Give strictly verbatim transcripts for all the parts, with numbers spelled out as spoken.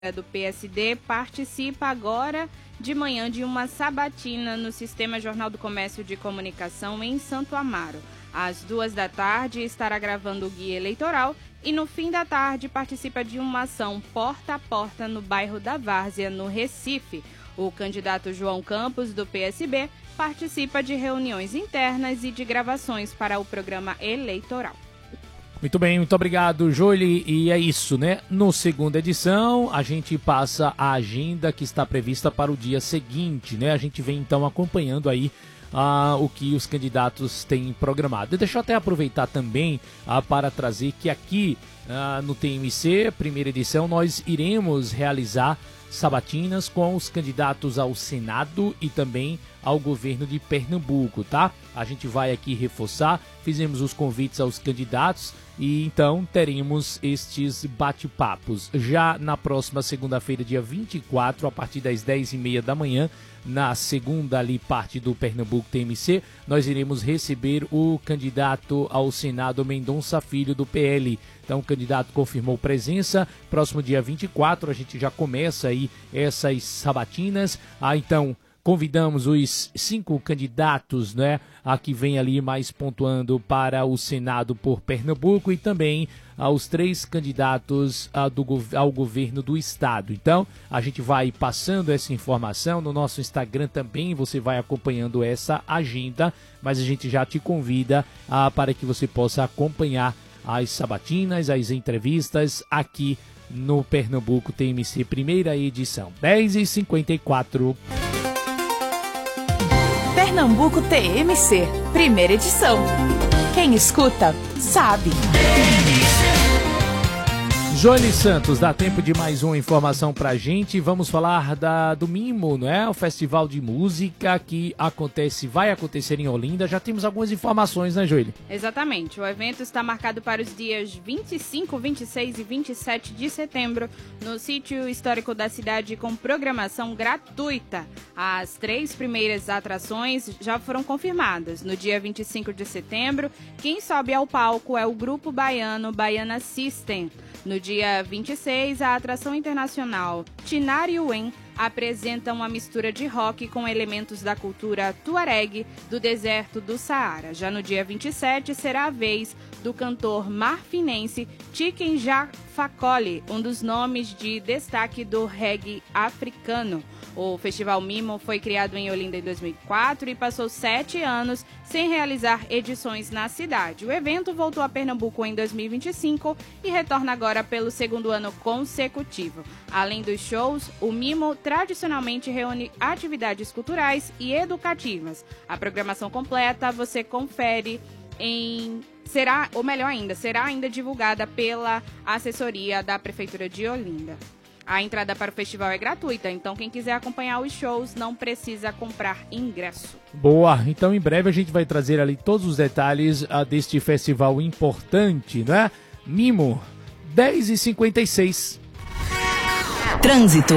do P S D participa agora de manhã de uma sabatina no Sistema Jornal do Comércio de Comunicação em Santo Amaro. Às duas da tarde estará gravando o guia eleitoral e no fim da tarde participa de uma ação porta a porta no bairro da Várzea, no Recife. O candidato João Campos, do P S B, participa de reuniões internas e de gravações para o programa eleitoral. Muito bem, muito obrigado, Jolie. E é isso, né? No segunda edição, a gente passa a agenda que está prevista para o dia seguinte, né? A gente vem, então, acompanhando aí ah, o que os candidatos têm programado. Deixa eu até aproveitar também ah, para trazer que aqui ah, no T M C, primeira edição, nós iremos realizar sabatinas com os candidatos ao Senado e também ao governo de Pernambuco, tá? A gente vai aqui reforçar, fizemos os convites aos candidatos e então teremos estes bate-papos. Já na próxima segunda-feira, dia vinte e quatro, a partir das dez e meia da manhã, na segunda ali parte do Pernambuco T M C, nós iremos receber o candidato ao Senado Mendonça Filho, do P L. Então o candidato confirmou presença. Próximo dia vinte e quatro a gente já começa aí essas sabatinas. Ah, então convidamos os cinco candidatos, né, a que vem ali mais pontuando para o Senado por Pernambuco e também aos três candidatos a, do, ao governo do estado. Então, a gente vai passando essa informação no nosso Instagram também, você vai acompanhando essa agenda, mas a gente já te convida a, para que você possa acompanhar as sabatinas, as entrevistas aqui no Pernambuco T M C, primeira edição, dez e cinquenta e quatro. Pernambuco T M C, primeira edição. Quem escuta, sabe. Jolie Santos, dá tempo de mais uma informação pra gente. Vamos falar da, do Mimo, não é? O festival de música que acontece, vai acontecer em Olinda. Já temos algumas informações, né, Jolie? Exatamente. O evento está marcado para os dias vinte e cinco, vinte e seis e vinte e sete de setembro no sítio histórico da cidade com programação gratuita. As três primeiras atrações já foram confirmadas. No dia vinte e cinco de setembro, quem sobe ao palco é o grupo baiano Baiana System. No dia vinte e seis, a atração internacional Tinari Wen apresenta uma mistura de rock com elementos da cultura tuareg do deserto do Saara. Já no dia vinte e sete, será a vez do cantor marfinense Tiken Jah Fakoly, um dos nomes de destaque do reggae africano. O Festival Mimo foi criado em Olinda em dois mil e quatro e passou sete anos sem realizar edições na cidade. O evento voltou a Pernambuco em dois mil e vinte e cinco e retorna agora pelo segundo ano consecutivo. Além dos shows, o Mimo tradicionalmente reúne atividades culturais e educativas. A programação completa você confere em... será, ou melhor ainda, será ainda divulgada pela assessoria da Prefeitura de Olinda. A entrada para o festival é gratuita, então quem quiser acompanhar os shows não precisa comprar ingresso. Boa, então em breve a gente vai trazer ali todos os detalhes uh, deste festival importante, né? Mimo, dez e cinquenta e seis. Trânsito.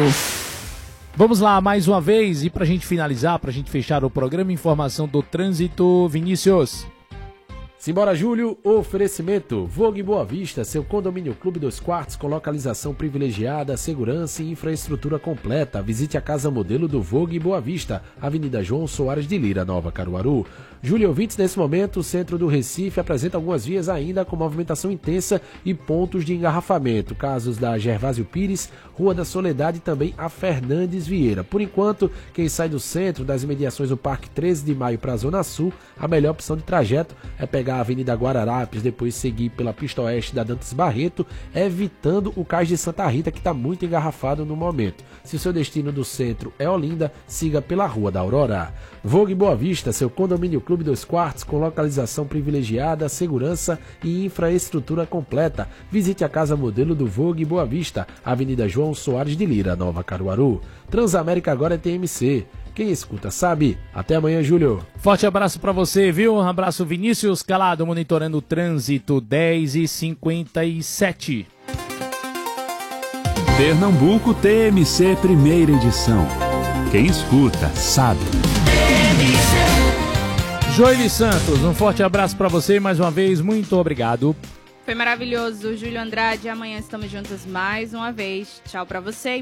Vamos lá, mais uma vez, e pra gente finalizar, pra gente fechar o programa, informação do trânsito, Vinícius. Simbora, Júlio, oferecimento Vogue Boa Vista, seu condomínio clube dois quartos com localização privilegiada, segurança e infraestrutura completa. Visite a casa modelo do Vogue Boa Vista, Avenida João Soares de Lira, Nova Caruaru. Júlio, ouvintes, nesse momento o centro do Recife apresenta algumas vias ainda com movimentação intensa e pontos de engarrafamento. Casos da Gervásio Pires, Rua da Soledade e também a Fernandes Vieira. Por enquanto, quem sai do centro, das imediações do Parque treze de Maio para a Zona Sul, a melhor opção de trajeto é pegar a Avenida Guararapes, depois seguir pela pista oeste da Dantas Barreto, evitando o Cais de Santa Rita, que está muito engarrafado no momento. Se o seu destino do centro é Olinda, siga pela Rua da Aurora. Vogue Boa Vista, seu condomínio clube dois quartos com localização privilegiada, segurança e infraestrutura completa. Visite a casa modelo do Vogue Boa Vista, Avenida João Soares de Lira, Nova Caruaru. Transamérica agora é T M C. Quem escuta sabe. Até amanhã, Júlio. Forte abraço pra você, viu? Um abraço, Vinícius Calado, monitorando o trânsito, dez e cinquenta e sete. Pernambuco T M C, primeira edição. Quem escuta sabe. Jolie Santos, um forte abraço pra você mais uma vez, muito obrigado. Foi maravilhoso, Júlio Andrade. Amanhã estamos juntas mais uma vez. Tchau pra você.